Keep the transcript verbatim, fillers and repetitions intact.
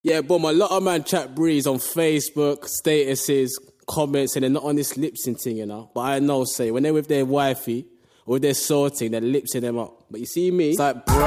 Yeah, boom, a lot of man chat breeze on Facebook, statuses, comments, and they're not on this lip sync thing, you know. But I know, say, when they're with their wifey or with their sorting, they're lip syncing them up. But you see me, it's like, bro.